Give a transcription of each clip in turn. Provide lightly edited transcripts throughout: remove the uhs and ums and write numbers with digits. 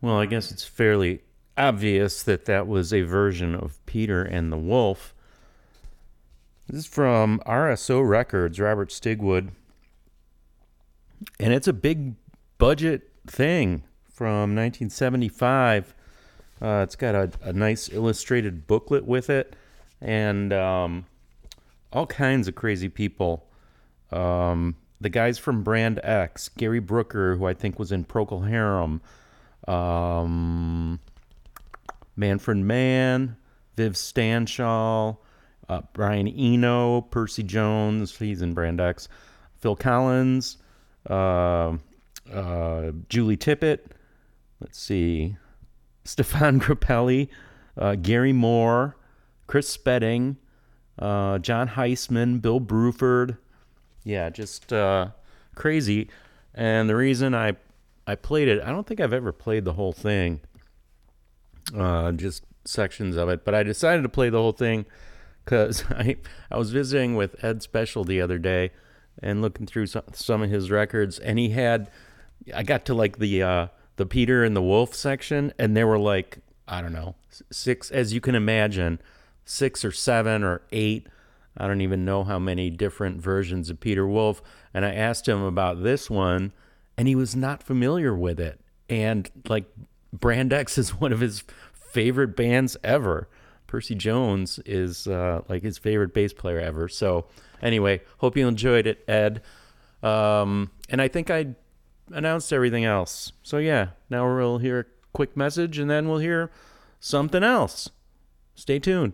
Well, I guess it's fairly obvious that that was a version of Peter and the Wolf. This is from RSO Records, Robert Stigwood, and it's a big budget thing from 1975. It's got a nice illustrated booklet with it, and all kinds of crazy people. The guys from Brand X, Gary Brooker, who I think was in Procol Harum, um, Manfred Mann, Viv Stanshall, Brian Eno, Percy Jones, he's in Brand X, Phil Collins, uh, Julie Tippett, let's see, Stefan Grappelli, Gary Moore, Chris Spedding, John Heisman, Bill Bruford. Yeah, just crazy. And the reason I played it, I don't think I've ever played the whole thing, just sections of it. But I decided to play the whole thing because I was visiting with Ed Special the other day and looking through some of his records, and I got to like the Peter and the Wolf section, and there were like, I don't know, six, as you can imagine, 6 or 7 or 8. I don't even know how many different versions of Peter Wolf. And I asked him about this one, and he was not familiar with it. And like Brand X is one of his favorite bands ever. Percy Jones is like his favorite bass player ever. So anyway, hope you enjoyed it, Ed. And I think I announced everything else. So yeah, now we'll hear a quick message, and then we'll hear something else. Stay tuned.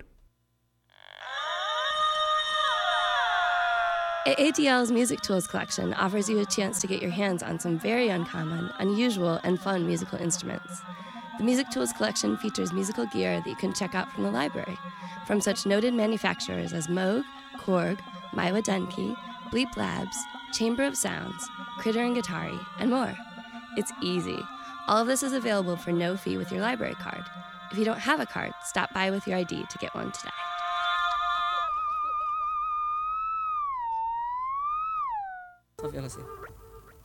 ADL's Music Tools collection offers you a chance to get your hands on some very uncommon, unusual, and fun musical instruments. The Music Tools collection features musical gear that you can check out from the library, from such noted manufacturers as Moog, Korg, Maiwa Denki, Bleep Labs, Chamber of Sounds, Critter and Guitari, and more. It's easy. All of this is available for no fee with your library card. If you don't have a card, stop by with your ID to get one today. طب يلا سيب